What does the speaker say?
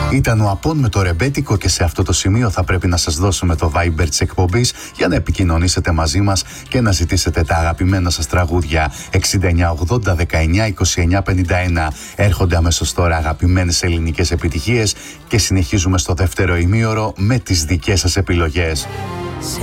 Ήταν ο Απών με το ρεμπέτικο και σε αυτό το σημείο θα πρέπει να σας δώσουμε το Viber της εκπομπής για να επικοινωνήσετε μαζί μας και να ζητήσετε τα αγαπημένα σας τραγούδια. 6980 19 29 51. Έρχονται αμέσως τώρα αγαπημένες ελληνικές επιτυχίες και συνεχίζουμε στο δεύτερο ημίωρο με τις δικές σας επιλογές.